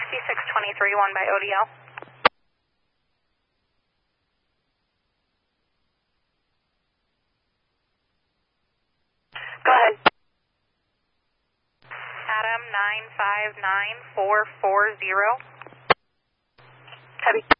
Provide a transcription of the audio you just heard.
C623, 1 by ODL. Go ahead. Adam 959440. Heavy.